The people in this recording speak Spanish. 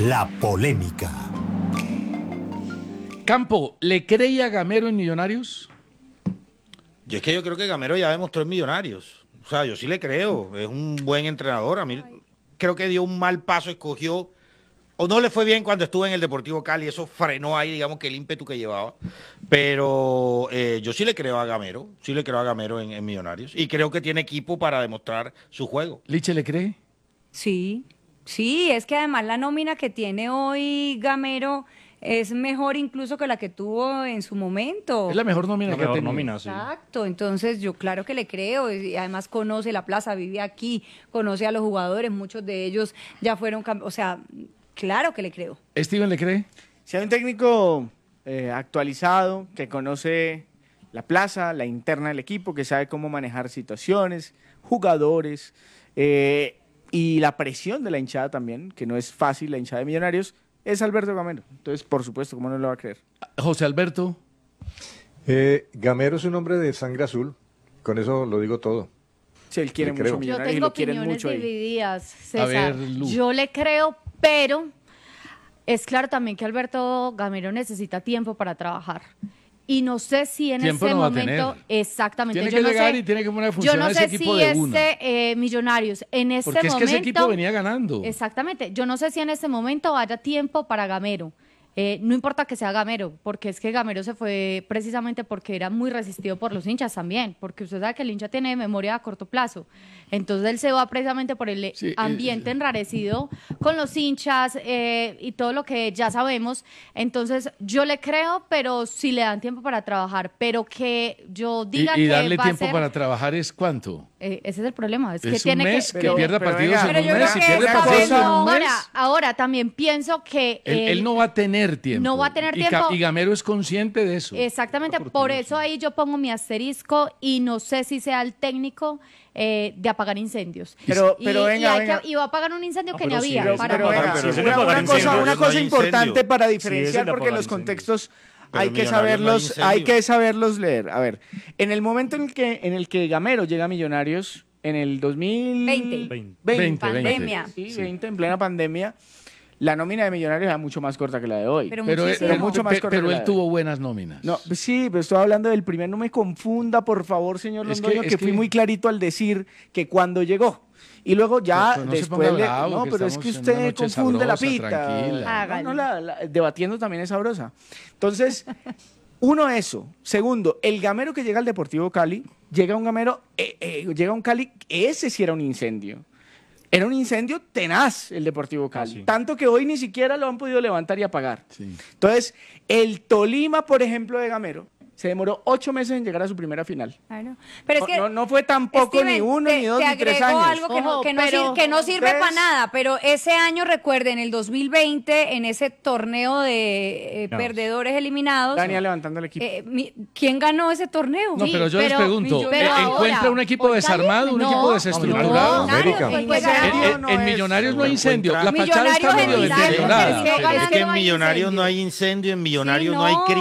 La polémica. Campo, ¿le cree a Gamero en Millonarios? Yo creo que Gamero ya demostró en Millonarios. O sea, yo sí le creo. Es un buen entrenador. A mí creo que dio un mal paso, escogió. O no le fue bien cuando estuvo en el Deportivo Cali. Eso frenó ahí, digamos, que el ímpetu que llevaba. Pero yo sí le creo a Gamero. Sí le creo a Gamero en Millonarios. Y creo que tiene equipo para demostrar su juego. ¿Liche le cree? Sí, sí, es que además la nómina que tiene hoy Gamero es mejor incluso que la que tuvo en su momento. Es la mejor nómina que ha tenido. Exacto, entonces yo claro que le creo, y además conoce la plaza, vive aquí, conoce a los jugadores, muchos de ellos ya fueron, o sea, claro que le creo. ¿Steven le cree? Si hay un técnico actualizado, que conoce la plaza, la interna del equipo, que sabe cómo manejar situaciones, jugadores, y la presión de la hinchada también, que no es fácil la hinchada de Millonarios, es Alberto Gamero. Entonces, por supuesto, ¿cómo no lo va a creer? José Alberto. Gamero es un hombre de sangre azul, con eso lo digo todo. Sí, él quiere Le mucho creo. a Yo Millonarios y tengo lo quieren opiniones mucho ahí. divididas, César. A ver, Lu. Yo le creo, pero es claro también que Alberto Gamero necesita tiempo para trabajar. Y no sé si en Tiempo ese no va a momento, tener. exactamente. Tiene yo que no llegar sé- y tiene que poner a Yo funcionar no ese sé equipo si de una. Millonarios en ese Porque es que momento. ese equipo venía ganando. Exactamente. Yo no sé si en ese momento haya tiempo para Gamero. No importa que sea Gamero, porque es que Gamero se fue precisamente porque era muy resistido por los hinchas también, porque usted sabe que el hincha tiene memoria a corto plazo. Entonces él se va precisamente por el Sí, ambiente enrarecido con los hinchas y todo lo que ya sabemos. Entonces yo le creo, pero si le dan tiempo para trabajar, pero que yo diga Y que darle va a tiempo ser... para trabajar es ¿cuánto? ese es el problema, es que Es un tiene mes que... que pierda pero partidos venga, en Pero un yo mes. creo Si que pierde esa partidos vez en un no. mes, Ahora también pienso que él no va a tener tiempo. no va a tener Y tiempo. Y Gamero es consciente de eso. Exactamente, por eso ahí yo pongo mi asterisco y no sé si sea el técnico de apagar incendios. Pero Y venga, hay venga. Y va a apagar un incendio que ni pero sí, había. Pero venga, pero sí, una, apagar una cosa, incendios, una no cosa hay importante incendio. para Sí, diferenciar, ese es de porque apagar los incendios. contextos Pero hay en que Millonarios no hay saberlos, incendio. hay que saberlos leer. A ver, en el momento en el que Gamero llega a Millonarios, en el 2020, 20. 20. Pandemia. Sí, 20, en plena pandemia, la nómina de Millonarios era mucho más corta que la de hoy. Pero Pero, muchísimo. mucho más corta pero que la él de- tuvo buenas nóminas. No, sí, pero estoy hablando del primer. No me confunda, por favor, señor Es que- Londoño, es que fui que- muy clarito al decir que cuando llegó. Y luego ya Pero no se después ponga le- bravo, no, que pero es que estamos en una usted noche confunde la sabrosa, pita. tranquila. No, debatiendo también es sabrosa. Entonces, uno, eso. Segundo, el Gamero que llega al Deportivo Cali, llega un Gamero, llega un Cali, ese sí era un incendio. Era un incendio tenaz el Deportivo Cali. sí. Tanto que hoy ni siquiera lo han podido levantar y apagar. Sí. Entonces, el Tolima, por ejemplo, de Gamero, se demoró 8 meses en llegar a su primera final. Claro. Pero es que No fue tampoco Steven, ni uno, te- ni dos, te ni 3 agrego años. algo que, Ojo, que no sirve ustedes- para nada, pero ese año, recuerden, el 2020, en ese torneo de perdedores eliminados, Daniel levantando el equipo. ¿quién ganó ese torneo? No, Sí, pero yo les pero- pregunto, pero ¿encuentra ahora, un equipo ¿por desarmado, un Cali? equipo No, desestructurado? no, América. pues, Pues, Incendio En, no en es- Millonarios no hay no incendio. La encuentra- fachada está Millonarios medio en milagro, deteriorada. pero es que Es que en no hay Millonarios incendio. no hay incendio, en Millonarios Sí, no hay no. crisis.